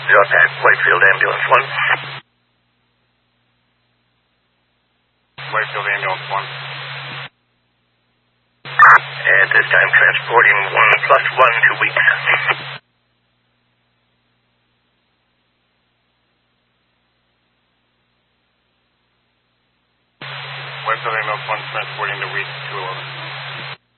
York, Whitefield Ambulance 1. Whitefield Ambulance 1. At this time, transporting 1+1 2 weeks. Whitefield Ambulance 1 transporting to week 211.